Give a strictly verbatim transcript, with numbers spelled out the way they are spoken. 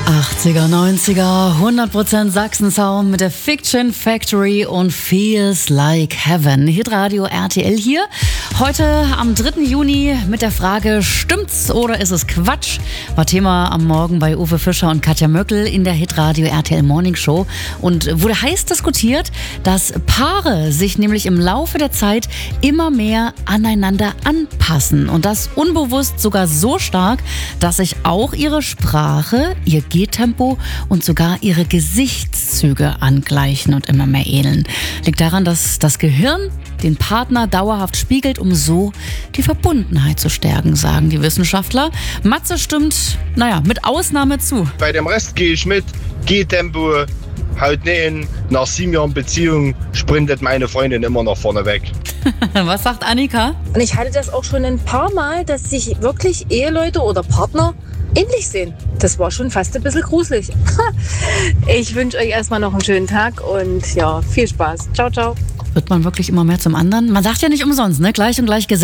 achtziger, neunziger, hundert Prozent Sachsen-Sound mit der Fiction Factory und Feels Like Heaven. Hitradio R T L hier. Heute am dritten Juni mit der Frage, stimmt's oder ist es Quatsch? War Thema am Morgen bei Uwe Fischer und Katja Möckel in der Hitradio R T L Morning Show und wurde heiß diskutiert, dass Paare sich nämlich im Laufe der Zeit immer mehr aneinander anpassen und das unbewusst sogar so stark, dass sich auch ihre Sprache, ihr Gehtempo und sogar ihre Gesichtszüge angleichen und immer mehr ähneln. Liegt daran, dass das Gehirn den Partner dauerhaft spiegelt, um so die Verbundenheit zu stärken, sagen die Wissenschaftler. Matze stimmt, naja, mit Ausnahme zu. Bei dem Rest gehe ich mit. Gehtempo, Haut nähen. Nach sieben Jahren Beziehung sprintet meine Freundin immer noch vorne weg. Was sagt Annika? Und ich hatte das auch schon ein paar Mal, dass sich wirklich Eheleute oder Partner ähnlich sehen. Das war schon fast ein bisschen gruselig. Ich wünsche euch erstmal noch einen schönen Tag und ja, viel Spaß. Ciao, ciao. Wird man wirklich immer mehr zum anderen? Man sagt ja nicht umsonst, ne? Gleich und gleich gesetzt.